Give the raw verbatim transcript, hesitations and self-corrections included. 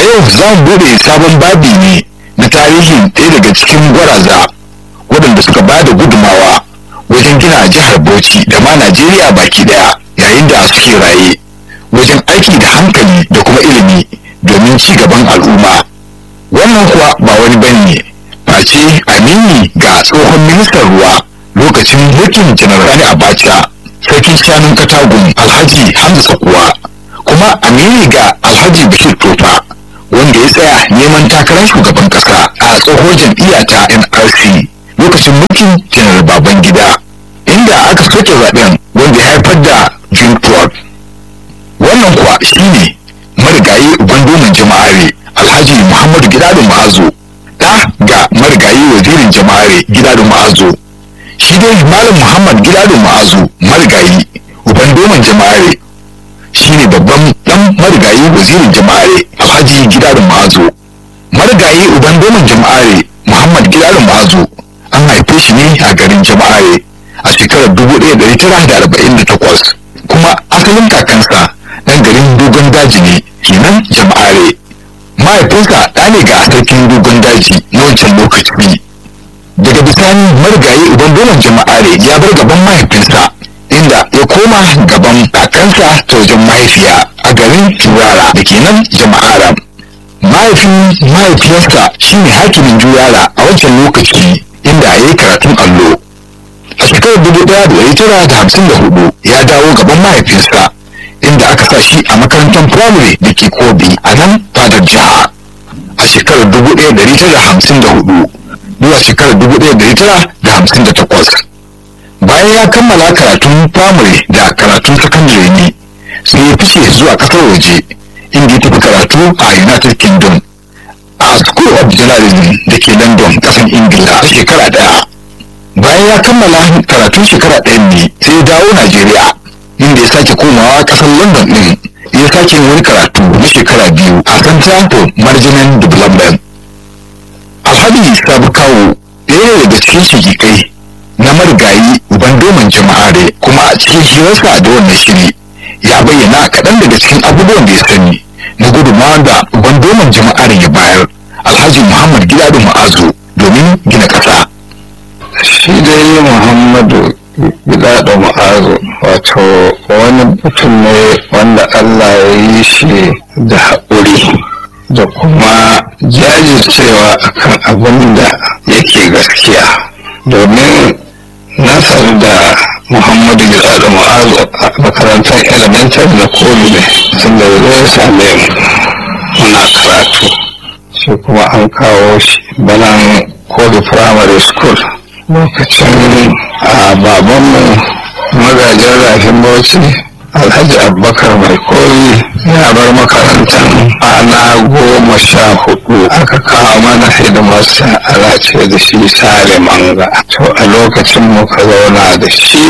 yau za mu bude sabon babi ne na tarihin ɗaya daga cikin gwaraza waɗanda suka ba da gudumawa wajen gina jihar Bauchi da ma Najeriya baki daya yayin da suke raye wajen aiki da hankali da kuma ilimi domin ci gaban al'umma. Wannan kuwa ba wani bane face amini ga tsohon ministan ruwa lokacin mulkin Janar Sani Abacha, sarkin shanun Katagun Alhaji Hamza kuwa, kuma amini ga Alhaji Bashir Tofa wanda ya tsaya neman takarar shugaban kasa a tsohon jam'iyya ta N R C lokacin mulkin Janar Babangida, inda aka soke zaben wanda ya haifar da juntuwar. Wannan kuwa shine marigayi ubandoman jama'are Alhaji Muhammadu Gidado Ma'azu, da ga marigayi wazirin jama'are Gidado Ma'azu. Shi dai Malam Muhammad Gidado Ma'azu marigayi ubandoman jama'are shine babban dan marigayi wazirin jama'are Alhaji Gidado Ma'azu. Marigayi ubandoman jama'are Muhammad Gidado Ma'azu an haife shi ne a garin jama'are a shekarar dubu ɗaya da ɗari tara da arba'in da takwas, kuma asalin kakansa ɗan garin dogon daji ne kenan jama'are. Mahaifinsa ɗa ne ga sarkin dogon daji na wancan lokaci. Daga bisani marigayi ubandoman jama'are ya bar gaban mahaifinsa inda ya koma gaban kakansa ta wajen mahaifiya a garin Jurara da kenan jama'ara. Mahaifin mahaifiyarsa shine hakimin Jurara a wancan lokaci inda ya yi karatun allo. A shekarar dubu ɗaya da ɗari tara da hamsin da hudu ya dawo gaban mahaifinsa inda aka sa shi a makarantar firamare da ke Kobi a nan fadar jiha. A shekarar dubu ɗaya da ɗari tara da hamsin da hudu zuwa shekarar dubu ɗaya da ɗari tara da hamsin da takwas. Bayan ya kammala karatun firamare da karatun sakandare ne sai ya fice zuwa ƙasar waje inda ya tafi karatu a United Kingdom a School of Journalism da ke London ƙasar Ingila a shekara ɗaya. Bayan ya kammala karatun shekara ɗayan ne sai ya dawo Najeriya inda ya sake komawa ƙasar London ɗin ya sake yin wani karatu na shekara biyu a Center for Management Development. Alhaji Sabu Kawo ɗaya ne daga cikin shigikai na marigayi ubandoman jama'are, kuma a cikin hirarsa da wannan shiri ya bayyana kaɗan daga cikin abubuwan da ya sani na gudunmawa da ubandoman jama'are ya bayar Alhaji Muhammad Gidado Ma'azu domin gina ƙasa. Shi dai Muhammadu Gidado Ma'azu wato wani mutum ne wanda Allah ya yi shi da haƙuri da kuma jajircewa akan abin da yake gaskiya, domin na sanu da Muhammadu Gidado Ma'azu a makarantar elementary na Kobi ne sun da zai same mu muna karatu, shi kuma an kawo shi banan Kobi Primary School lokacin a babanmu magajin rafin Bauchi Alhaji Abubakar Mai Koyi ya bar makarantar ana goma sha hudu aka kawo mana hidimarsa ana ce da shi Sale Manga. To a lokacin muka zauna da shi